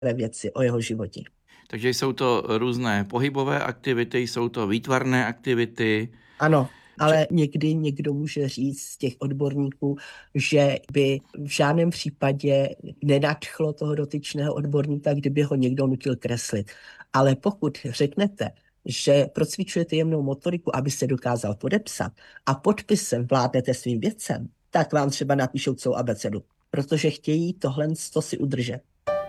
věci o jeho životě. Takže jsou to různé pohybové aktivity, jsou to výtvarné aktivity. Ano, ale někdy někdo může říct z těch odborníků, že by v žádném případě nenadchlo toho dotyčného odborníka, kdyby ho někdo nutil kreslit. Ale pokud řeknete, že procvičujete jemnou motoriku, aby se dokázal podepsat a podpisem vládnete svým věcem, tak vám třeba napíšou celou abecedu, protože chtějí tohle si udržet.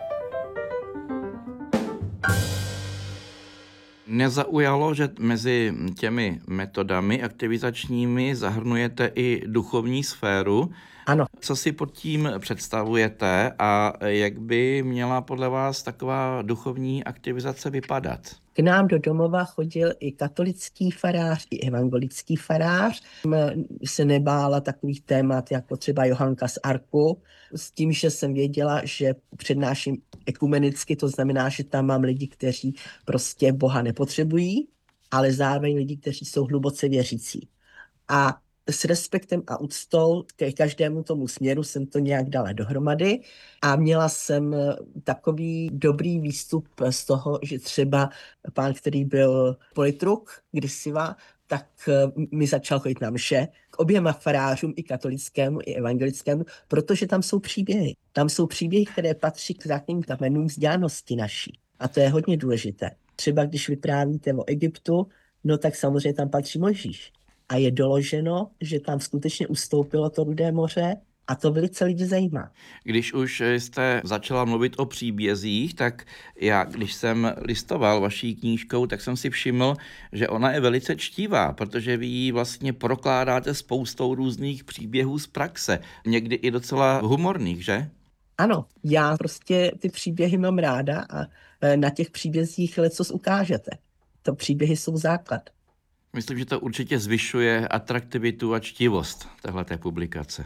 Nezaujalo, že mezi těmi metodami aktivizačními zahrnujete i duchovní sféru. Ano. Co si pod tím představujete a jak by měla podle vás taková duchovní aktivizace vypadat? K nám do domova chodil i katolický farář, i evangelický farář. Se nebála takových témat jako třeba Johanka z Arku, s tím, že jsem věděla, že přednáším ekumenicky, to znamená, že tam mám lidi, kteří prostě Boha nepotřebují, ale zároveň lidi, kteří jsou hluboce věřící. A s respektem a úctou ke každému tomu směru jsem to nějak dala dohromady a měla jsem takový dobrý výstup z toho, že třeba pán, který byl politruk kdysiva, tak mi začal chodit na mše k oběma farářům, i katolickému, i evangelickému, protože tam jsou příběhy. Tam jsou příběhy, které patří k základním kamenům vzdělanosti naší. A to je hodně důležité. Třeba když vyprávíte o Egyptu, no tak samozřejmě tam patří Mojžíš. A je doloženo, že tam skutečně ustoupilo to Rudé moře a to velice lidi zajímá. Když už jste začala mluvit o příbězích, tak já, když jsem listoval vaší knížkou, tak jsem si všiml, že ona je velice čtivá, protože vy ji vlastně prokládáte spoustou různých příběhů z praxe, někdy i docela humorných, že? Ano, já prostě ty příběhy mám ráda a na těch příbězích lecos ukážete. To příběhy jsou základ. Myslím, že to určitě zvyšuje atraktivitu a čtivost téhleté publikace.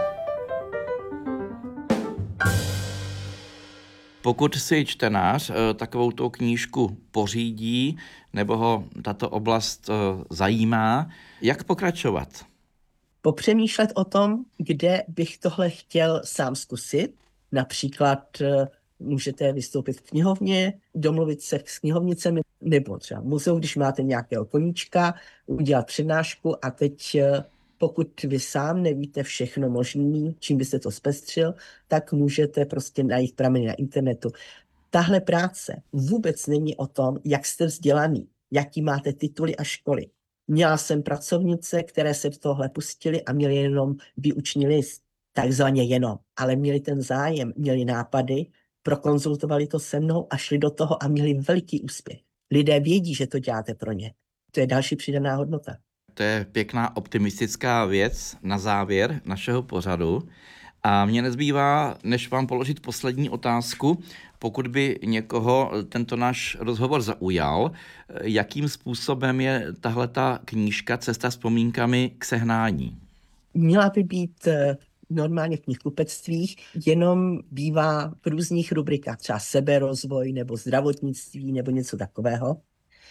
Pokud si čtenář takovouto knížku pořídí nebo ho tato oblast zajímá, jak pokračovat? Popřemýšlet o tom, kde bych tohle chtěl sám zkusit. Například můžete vystoupit v knihovně, domluvit se s knihovnicemi, nebo třeba muzeu, když máte nějakého koníčka, udělat přednášku a teď pokud vy sám nevíte všechno možné, čím byste to zpestřil, tak můžete prostě najít prameny na internetu. Tahle práce vůbec není o tom, jak jste vzdělaný, jaký máte tituly a školy. Měla jsem pracovnice, které se do tohle pustily a měly jenom výuční list, takzvaně jenom, ale měli ten zájem, měli nápady, prokonzultovali to se mnou a šli do toho a měli veliký úspěch. Lidé vědí, že to děláte pro ně. To je další přidaná hodnota. To je pěkná optimistická věc na závěr našeho pořadu. A mně nezbývá, než vám položit poslední otázku, pokud by někoho tento náš rozhovor zaujal, jakým způsobem je tahleta knížka Cesta vzpomínkami k sehnání? Měla by být normálně v knihkupectvích, jenom bývá v různých rubrikách, třeba seberozvoj nebo zdravotnictví nebo něco takového.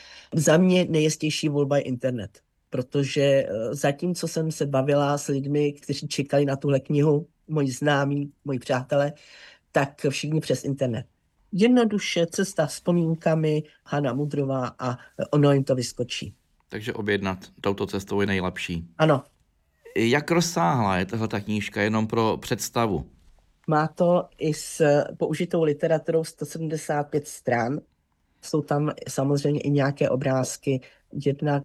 Za mě nejjistější volba je internet, protože zatímco jsem se bavila s lidmi, kteří čekali na tuhle knihu, moji známí, moji přátelé, tak všichni přes internet. Jednoduše Cesta vzpomínkami, Hana Mudrová a ono jim to vyskočí. Takže objednat touto cestou je nejlepší. Ano. Jak rozsáhlá je tahleta knížka, jenom pro představu? Má to i s použitou literaturou 175 stran. Jsou tam samozřejmě i nějaké obrázky, jednak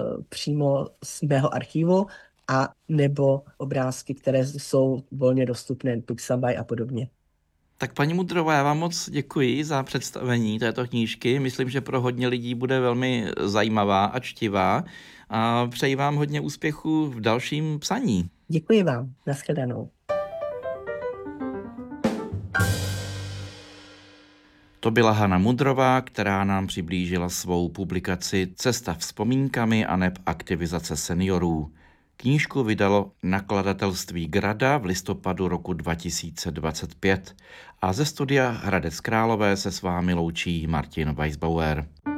přímo z mého archivu, a nebo obrázky, které jsou volně dostupné, Pixabay a podobně. Tak paní Mudrová, já vám moc děkuji za představení této knížky. Myslím, že pro hodně lidí bude velmi zajímavá a čtivá. A přeji vám hodně úspěchů v dalším psaní. Děkuji vám. Nashledanou. To byla Hana Mudrová, která nám přiblížila svou publikaci Cesta vzpomínkami aneb aktivizace seniorů. Knížku vydalo nakladatelství Grada v listopadu roku 2025. A ze studia Hradec Králové se s vámi loučí Martin Weisbauer.